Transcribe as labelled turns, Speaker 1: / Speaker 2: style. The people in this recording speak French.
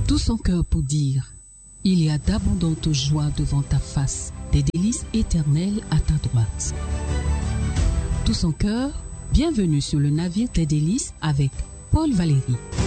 Speaker 1: tout son cœur pour dire, il y a d'abondantes joies devant ta face, des délices éternelles à ta droite. Tout son cœur, bienvenue sur le navire des délices avec Paul Valéry.